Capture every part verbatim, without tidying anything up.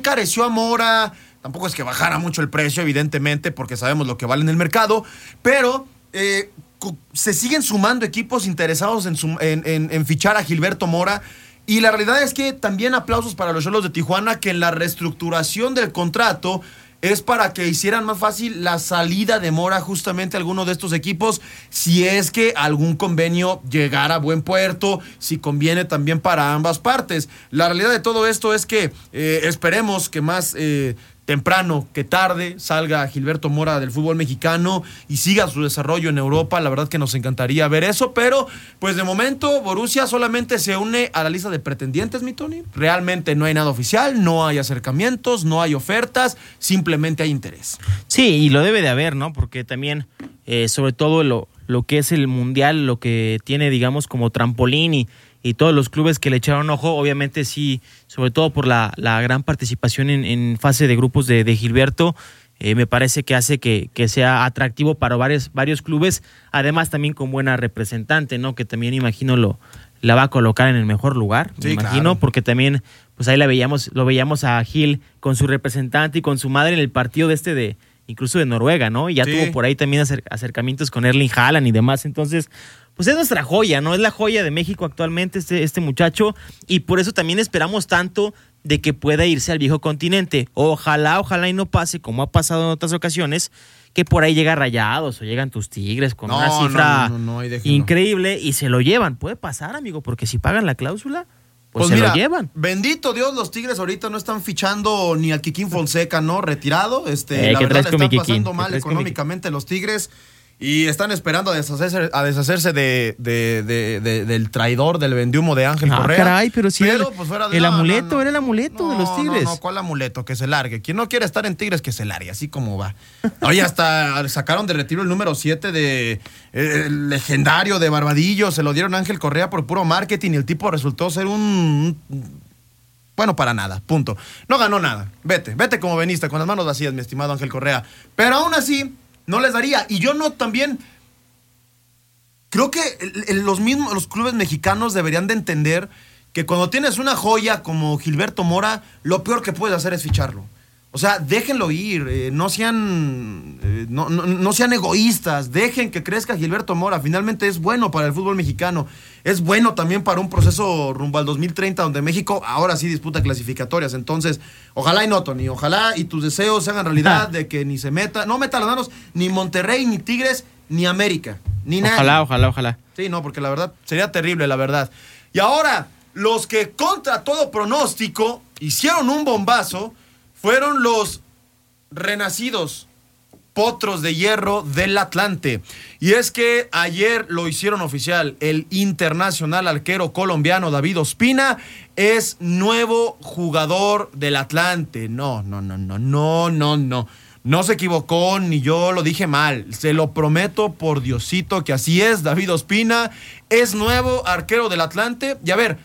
encareció a Mora. Tampoco es que bajara mucho el precio, evidentemente, porque sabemos lo que vale en el mercado, pero eh, se siguen sumando equipos interesados en, sum, en, en, en fichar a Gilberto Mora. Y la realidad es que también aplausos para los Xolos de Tijuana, que en la reestructuración del contrato es para que hicieran más fácil la salida de Mora justamente a alguno de estos equipos, si es que algún convenio llegara a buen puerto, si conviene también para ambas partes. La realidad de todo esto es que eh, esperemos que más eh, temprano que tarde salga Gilberto Mora del fútbol mexicano y siga su desarrollo en Europa. La verdad que nos encantaría ver eso, pero pues de momento Borussia solamente se une a la lista de pretendientes, mi Tony. Realmente no hay nada oficial, no hay acercamientos, no hay ofertas, simplemente hay interés. Sí, y lo debe de haber, ¿no? Porque también, eh, sobre todo lo, lo que es el Mundial, lo que tiene, digamos, como trampolín y y todos los clubes que le echaron ojo, obviamente sí, sobre todo por la, la gran participación en, en fase de grupos de, de Gilberto, eh, me parece que hace que, que sea atractivo para varios, varios clubes, además también con buena representante, ¿no? Que también imagino lo la va a colocar en el mejor lugar, me sí, imagino, claro. Porque también, pues ahí la veíamos, lo veíamos a Gil con su representante y con su madre en el partido de este de, incluso de Noruega, ¿no? Y ya sí. tuvo por ahí también acer- acercamientos con Erling Haaland y demás, entonces pues es nuestra joya, ¿no? Es la joya de México actualmente este, este muchacho, y por eso también esperamos tanto de que pueda irse al viejo continente. Ojalá, ojalá y no pase, como ha pasado en otras ocasiones, que por ahí llega Rayados o llegan tus Tigres con no, una cifra no, no, no, no, increíble y se lo llevan. Puede pasar, amigo, porque si pagan la cláusula, pues, pues se mira, lo llevan. Bendito Dios, los Tigres ahorita no están fichando ni al Kikín Fonseca, ¿no? Retirado. Este, eh, la verdad, están Kikín? pasando mal económicamente los Tigres. Y están esperando a deshacerse, a deshacerse de, de, de, de, del traidor, del vendihumo de Ángel ah, Correa. Caray, pero sí, pero, el, pues, fuera de, el no, amuleto, no, no, era el amuleto no, de los Tigres. No, no, ¿cuál amuleto? Que se largue. Quien no quiere estar en Tigres, que se largue, así como va. Oye, hasta sacaron de retiro el número siete de eh, el legendario de Barbadillo, se lo dieron a Ángel Correa por puro marketing y el tipo resultó ser un... Bueno, para nada, punto. No ganó nada. Vete, vete como veniste, con las manos vacías, mi estimado Ángel Correa. Pero aún así, no les daría. Y yo no también... Creo que los mismos los clubes mexicanos deberían de entender que cuando tienes una joya como Gilberto Mora, lo peor que puedes hacer es ficharlo. O sea, déjenlo ir, eh, no sean eh, no, no, no sean egoístas, dejen que crezca Gilberto Mora. Finalmente es bueno para el fútbol mexicano, es bueno también para un proceso rumbo al dos mil treinta donde México ahora sí disputa clasificatorias. Entonces, ojalá y no, Tony, ojalá y tus deseos se hagan realidad de que ni se meta, no meta las manos ni Monterrey, ni Tigres, ni América, ni nada. Ojalá, ojalá, ojalá. Sí, no, porque la verdad sería terrible, la verdad. Y ahora, los que contra todo pronóstico hicieron un bombazo fueron los renacidos Potros de Hierro del Atlante. Y es que ayer lo hicieron oficial. El internacional arquero colombiano David Ospina es nuevo jugador del Atlante. No, no, no, no, no, no, no. No se equivocó, ni yo lo dije mal. Se lo prometo por Diosito que así es. David Ospina es nuevo arquero del Atlante. Y a ver,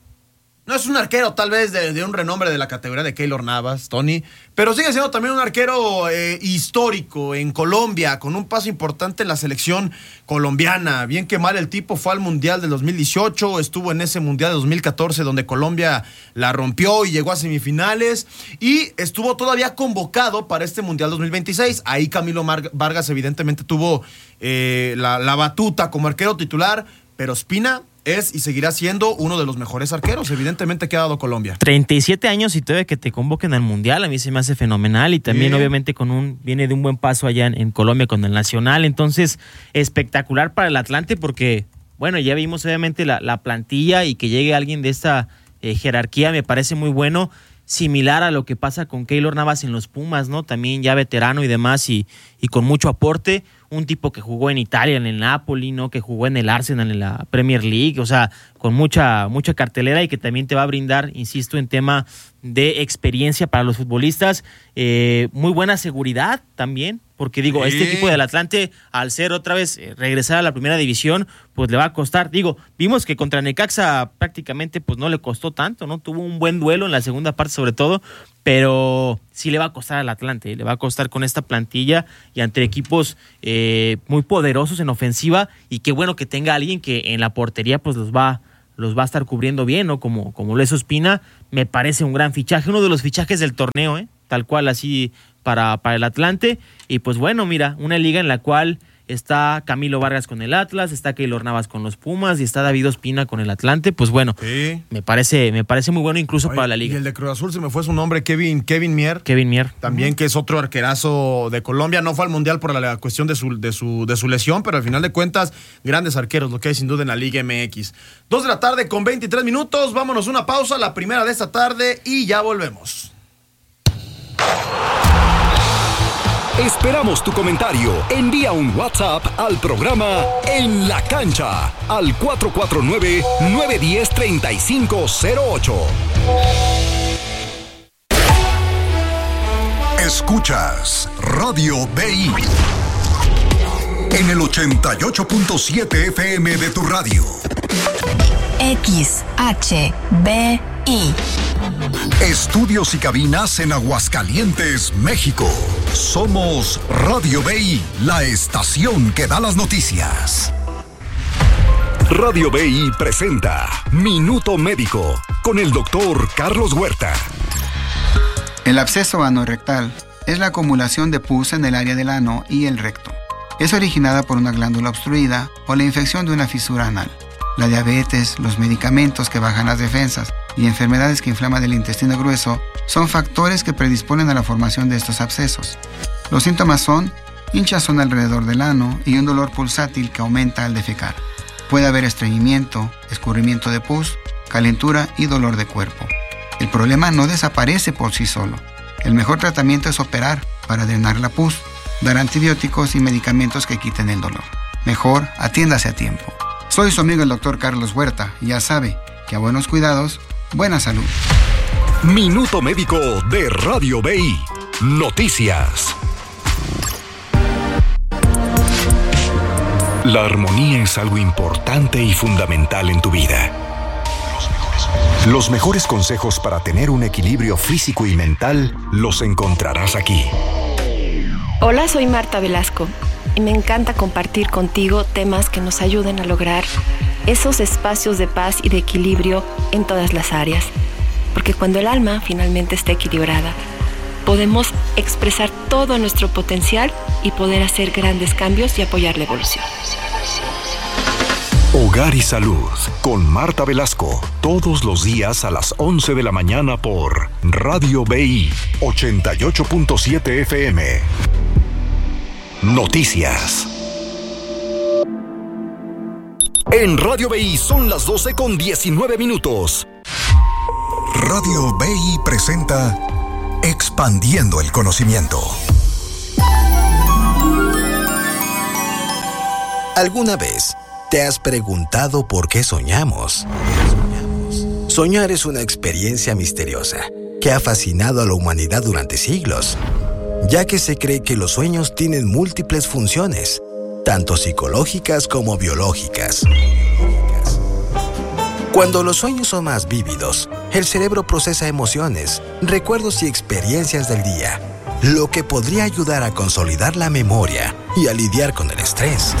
no es un arquero tal vez de, de un renombre de la categoría de Keylor Navas, Tony, pero sigue siendo también un arquero eh, histórico en Colombia, con un paso importante en la selección colombiana. Bien que mal, el tipo fue al Mundial del dos mil dieciocho, estuvo en ese Mundial de dos mil catorce donde Colombia la rompió y llegó a semifinales, y estuvo todavía convocado para este Mundial dos mil veintiséis. Ahí Camilo Mar- Vargas evidentemente tuvo eh, la, la batuta como arquero titular, pero Ospina es y seguirá siendo uno de los mejores arqueros, evidentemente, que ha dado Colombia. treinta y siete años y todavía que te convoquen al Mundial, a mí se me hace fenomenal, y también sí. obviamente con un viene de un buen paso allá en, en Colombia con el Nacional, entonces espectacular para el Atlante porque, bueno, ya vimos obviamente la, la plantilla, y que llegue alguien de esta eh, jerarquía me parece muy bueno, similar a lo que pasa con Keylor Navas en los Pumas, ¿no? También ya veterano y demás, y, y con mucho aporte. Un tipo que jugó en Italia, en el Napoli, ¿no? Que jugó en el Arsenal, en la Premier League, o sea, con mucha, mucha cartelera, y que también te va a brindar, insisto, en tema de experiencia para los futbolistas, eh, muy buena seguridad también, porque digo, sí. Este equipo del Atlante, al ser otra vez eh, regresar a la primera división, pues le va a costar. Digo, vimos que contra Necaxa prácticamente pues no le costó tanto, ¿no? Tuvo un buen duelo en la segunda parte sobre todo, pero sí le va a costar al Atlante, le va a costar con esta plantilla y ante equipos eh, muy poderosos en ofensiva, y qué bueno que tenga alguien que en la portería pues los va, los va a estar cubriendo bien, ¿no? Como, como lo es Ospina, me parece un gran fichaje, uno de los fichajes del torneo, ¿eh? Tal cual, así para, para el Atlante. Y pues bueno, mira, una liga en la cual está Camilo Vargas con el Atlas, está Keylor Navas con los Pumas y está David Ospina con el Atlante. Pues bueno, sí. me parece me parece muy bueno incluso Oye, para la liga. Y el de Cruz Azul se me fue su nombre, Kevin Kevin Mier. Kevin Mier. También, uh-huh. que es otro arquerazo de Colombia. No fue al Mundial por la, la cuestión de su, de, su, de su lesión, pero al final de cuentas, grandes arqueros, lo que hay sin duda en la Liga M X. Dos de la tarde con veintitrés minutos. Vámonos una pausa, la primera de esta tarde, y ya volvemos. Esperamos tu comentario. Envía un WhatsApp al programa En la Cancha al cuatro cuatro nueve, nueve uno cero, tres cinco cero ocho. Escuchas Radio B I en el ochenta y ocho punto siete F M de tu radio. X H B I. Estudios y cabinas en Aguascalientes, México. Somos Radio B I, la estación que da las noticias. Radio B I presenta Minuto Médico con el doctor Carlos Huerta. El absceso anorrectal es la acumulación de pus en el área del ano y el recto. Es originada por una glándula obstruida o la infección de una fisura anal. La diabetes, los medicamentos que bajan las defensas y enfermedades que inflaman el intestino grueso son factores que predisponen a la formación de estos abscesos. Los síntomas son hinchazón alrededor del ano y un dolor pulsátil que aumenta al defecar. Puede haber estreñimiento, escurrimiento de pus, calentura y dolor de cuerpo. El problema no desaparece por sí solo. El mejor tratamiento es operar para drenar la pus, dar antibióticos y medicamentos que quiten el dolor. Mejor, atiéndase a tiempo. Soy su amigo el doctor Carlos Huerta y ya sabe que a buenos cuidados, buena salud. Minuto Médico de Radio B I. Noticias. La armonía es algo importante y fundamental en tu vida. Los mejores consejos para tener un equilibrio físico y mental los encontrarás aquí. Hola, soy Marta Velasco y me encanta compartir contigo temas que nos ayuden a lograr esos espacios de paz y de equilibrio en todas las áreas. Porque cuando el alma finalmente está equilibrada, podemos expresar todo nuestro potencial y poder hacer grandes cambios y apoyar la evolución. Hogar y Salud con Marta Velasco, todos los días a las once de la mañana por Radio B I ochenta y ocho punto siete F M. Noticias. En Radio B I son las doce con diecinueve minutos. Radio B I presenta Expandiendo el Conocimiento. ¿Alguna vez te has preguntado por qué soñamos? Soñar es una experiencia misteriosa que ha fascinado a la humanidad durante siglos, ya que se cree que los sueños tienen múltiples funciones, tanto psicológicas como biológicas. Cuando los sueños son más vívidos, el cerebro procesa emociones, recuerdos y experiencias del día, lo que podría ayudar a consolidar la memoria y a lidiar con el estrés.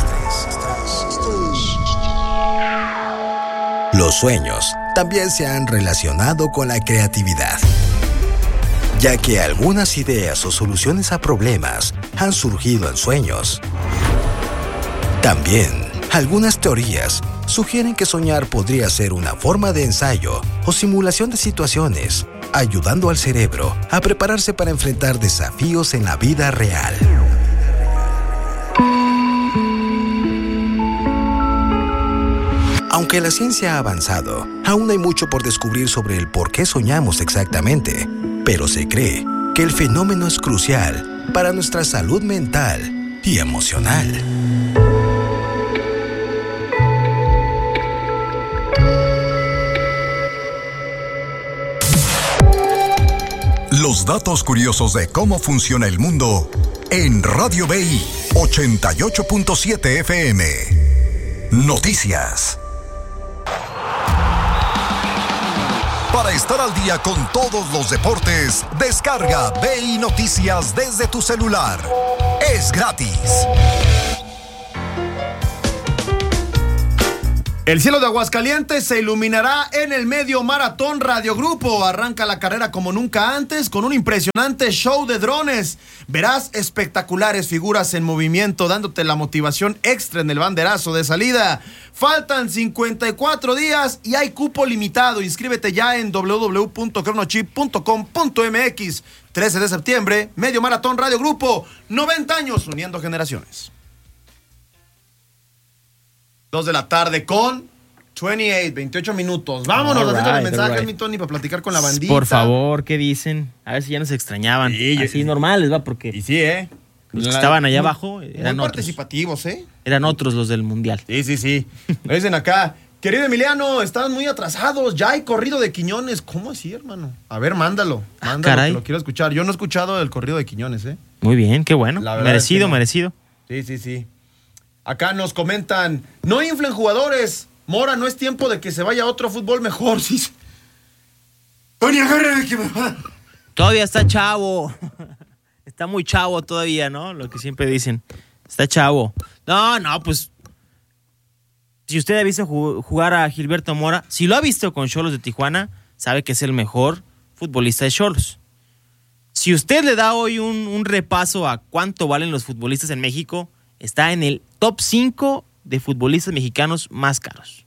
Los sueños también se han relacionado con la creatividad, ya que algunas ideas o soluciones a problemas han surgido en sueños. También, algunas teorías sugieren que soñar podría ser una forma de ensayo o simulación de situaciones, ayudando al cerebro a prepararse para enfrentar desafíos en la vida real. Aunque la ciencia ha avanzado, aún hay mucho por descubrir sobre el por qué soñamos exactamente, pero se cree que el fenómeno es crucial para nuestra salud mental y emocional. Los datos curiosos de cómo funciona el mundo en Radio B I ochenta y ocho punto siete F M. Noticias. Para estar al día con todos los deportes, descarga B I Noticias desde tu celular. Es gratis. El cielo de Aguascalientes se iluminará en el medio maratón Radio Grupo. Arranca la carrera como nunca antes con un impresionante show de drones. Verás espectaculares figuras en movimiento dándote la motivación extra en el banderazo de salida. Faltan cincuenta y cuatro días y hay cupo limitado. Inscríbete ya en doble u doble u doble u punto cronochip punto com punto eme equis. trece de septiembre, medio maratón Radio Grupo. noventa años uniendo generaciones. dos de la tarde con veintiocho, veintiocho minutos. Vámonos, All right, right, el mensaje, right. mi Tony, para platicar con la bandita. Por favor, ¿qué dicen? A ver si ya nos extrañaban. Sí, yo- Así normales, va, porque Y sí, ¿eh? los que estaban allá Muy- abajo eran muy otros. participativos, ¿eh? Eran otros los del Mundial. Sí, sí, sí. Me dicen acá, querido Emiliano, están muy atrasados. Ya hay corrido de Quiñones. ¿Cómo así, hermano? A ver, mándalo. Ah, Mándalo, caray. que lo quiero escuchar. Yo no he escuchado el corrido de Quiñones, ¿eh? Muy bien, qué bueno. La verdad Merecido, es que no. merecido. Sí, sí, sí. Acá nos comentan, no inflen jugadores. Mora, no es tiempo de que se vaya a otro fútbol mejor. Sí. Tony, agárrame que me va. Todavía está chavo. Está muy chavo todavía, ¿no? Lo que siempre dicen. Está chavo. No, no, pues. Si usted ha visto ju- jugar a Gilberto Mora, si lo ha visto con Xolos de Tijuana, sabe que es el mejor futbolista de Xolos. Si usted le da hoy un, un repaso a cuánto valen los futbolistas en México, está en el top cinco de futbolistas mexicanos más caros.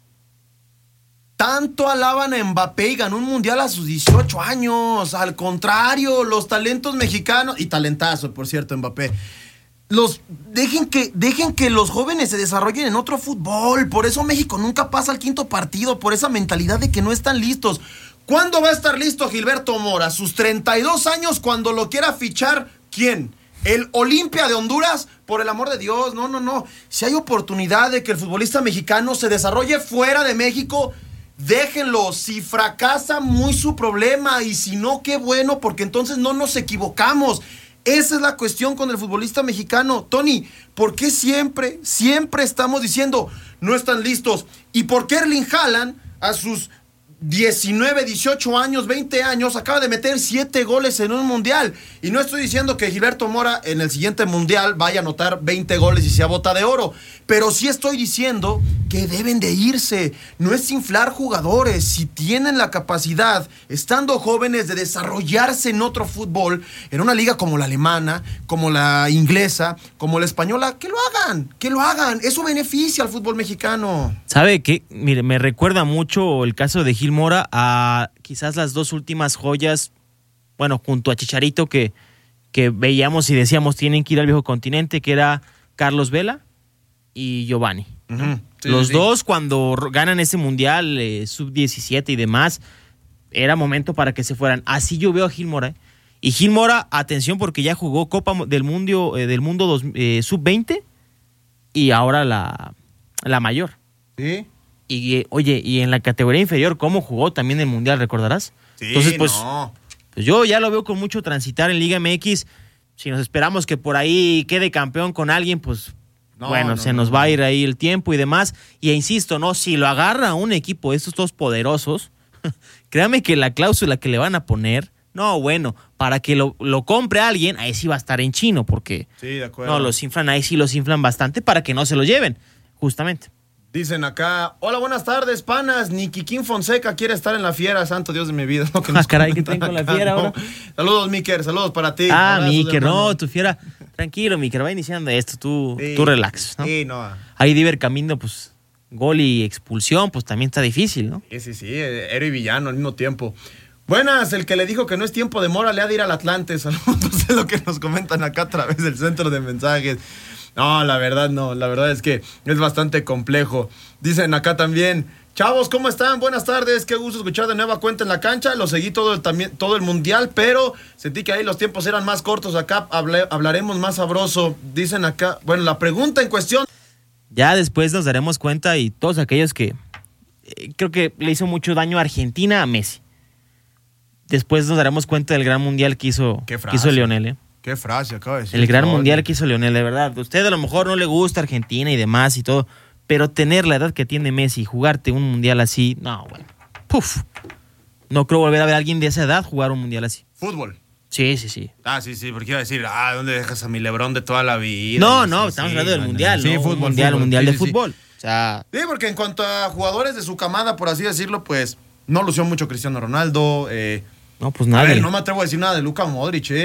Tanto alaban a Mbappé y ganó un mundial a sus dieciocho años. Al contrario, los talentos mexicanos, y talentazo, por cierto, Mbappé. Los, dejen, que, dejen que los jóvenes se desarrollen en otro fútbol. Por eso México nunca pasa al quinto partido, por esa mentalidad de que no están listos. ¿Cuándo va a estar listo Gilberto Mora? ¿Sus treinta y dos años cuando lo quiera fichar? ¿Quién? ¿El Olimpia de Honduras? Por el amor de Dios, no, no, no. Si hay oportunidad de que el futbolista mexicano se desarrolle fuera de México, déjenlo. Si fracasa, muy su problema. Y si no, qué bueno, porque entonces no nos equivocamos. Esa es la cuestión con el futbolista mexicano. Tony, ¿por qué siempre, siempre estamos diciendo no están listos? ¿Y por qué Erling Haaland a sus diecinueve, dieciocho años, veinte años, acaba de meter siete goles en un mundial? Y no estoy diciendo que Gilberto Mora en el siguiente mundial vaya a anotar veinte goles y sea bota de oro, pero sí estoy diciendo que deben de irse. No es inflar jugadores. Si tienen la capacidad, estando jóvenes, de desarrollarse en otro fútbol, en una liga como la alemana, como la inglesa, como la española, que lo hagan, que lo hagan. Eso beneficia al fútbol mexicano. ¿Sabe qué? Mire, me recuerda mucho el caso de Gil Mora a quizás las dos últimas joyas, bueno, junto a Chicharito, que, que veíamos y decíamos tienen que ir al viejo continente, que era Carlos Vela y Giovanni. Uh-huh. Sí, Los sí. dos, cuando ganan ese mundial, eh, sub diecisiete y demás, era momento para que se fueran. Así yo veo a Gil Mora. ¿eh? Y Gil Mora, atención, porque ya jugó Copa del Mundo, eh, del mundo dos, eh, sub veinte y ahora la, la mayor. Sí. Y eh, oye, y en la categoría inferior, ¿cómo jugó también el mundial, recordarás? Sí, Entonces, pues, no. pues yo ya lo veo con mucho transitar en Liga M X. Si nos esperamos que por ahí quede campeón con alguien, pues No, bueno, no, se no, nos no. va a ir ahí el tiempo y demás. Y insisto, ¿no? Si lo agarra un equipo de estos dos poderosos, créame que la cláusula que le van a poner, no, bueno, para que lo, lo compre alguien, ahí sí va a estar en chino, porque Sí, de acuerdo. no, los inflan, ahí sí los inflan bastante para que no se lo lleven, justamente. Dicen acá, hola, buenas tardes, panas. Ni Kikín Fonseca quiere estar en la fiera, santo Dios de mi vida. Lo que Ah, nos caray, ¿qué comentan traen con la acá, fiera ¿no? ahora? Saludos, Miker, saludos para ti. Ah, Abrazos, Miker, hermano. no, tu fiera. Tranquilo, Miker, va iniciando esto, tú, Sí, tú relax, ¿no? Sí, no. Ahí Diver Camino, pues, gol y expulsión, pues también está difícil, ¿no? Sí, sí, sí, eh, héroe y villano al mismo tiempo. Buenas, el que le dijo que no es tiempo de Mora le ha de ir al Atlante. Saludos, es lo que nos comentan acá a través del centro de mensajes. No, la verdad no, la verdad es que es bastante complejo. Dicen acá también, chavos, ¿cómo están? Buenas tardes, qué gusto escuchar de nueva cuenta en la cancha. Lo seguí todo el, también, todo el mundial, pero sentí que ahí los tiempos eran más cortos. Acá hablé, hablaremos más sabroso. Dicen acá, bueno, la pregunta en cuestión. Ya después nos daremos cuenta y todos aquellos que eh, creo que le hizo mucho daño a Argentina a Messi. Después nos daremos cuenta del gran mundial que hizo, Qué que frase. hizo Lionel, ¿eh? Qué frase acaba de decir. El gran Tony. mundial que hizo Lionel, de verdad. A usted a lo mejor no le gusta Argentina y demás y todo, pero tener la edad que tiene Messi y jugarte un mundial así, no, bueno, puf. No creo volver a ver a alguien de esa edad jugar un mundial así. Fútbol. Sí, sí, sí. Ah, sí, sí, porque iba a decir, ah, ¿dónde dejas a mi Lebrón de toda la vida? No, Y no, así, estamos sí, hablando del bueno, mundial, sí, ¿no? fútbol, Un mundial, fútbol, un mundial sí, de sí, sí. fútbol. sea... Sí, porque en cuanto a jugadores de su camada, por así decirlo, pues no lució mucho Cristiano Ronaldo. Eh, No, pues a nadie. ver, no me atrevo a decir nada de Luka Modric, ¿eh?